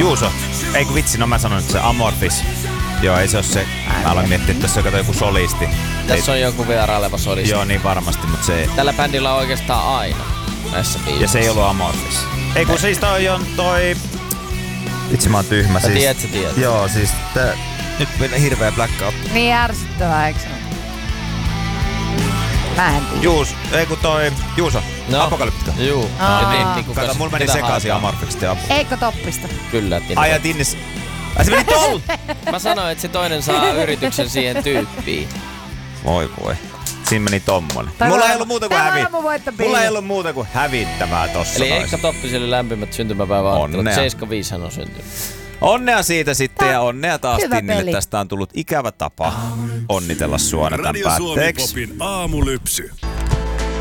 Juuso. Ei kun vitsi, no mä sanon nyt se Amorphis. Joo, ei se oo se. Mä aloin miettiä, että tässä on joku solisti. Tässä on joku vieraileva solisti. Joo, niin varmasti, mutta se ei. Tällä bändillä on oikeastaan aina näissä biisissä. Ja se ei ollut Amorphis. Ei kun siis toi on toi... Vitsi mä oon tyhmä siis. Sä tiedät. Joo, siis tää... Nyt menee hirveä blackout. Niin ärsyttävää, eikö se ole? Mä en tiedä. Juuso. No. Apokalyptika. Juu. Kato, mulla meni sekaisin Amorphikset ja Eikko Toppista? Kyllä. Ai ja Tinnis. Ai se meni tol! Mä sanoin, että se toinen saa yrityksen siihen tyyppiin. Voi. Siinä meni tommonen. Mulla ei ollut muuta kuin hävittävää tossa. Eli Eikka Toppiselle lämpimät syntymäpäiväottelut. 75 hän on syntynyt. Onnea siitä sitten ja onnea taas Tinnille. Tästä on tullut ikävä tapa onnitella sua tämän päätteeksi. Radio Suomi Popin aamulypsy.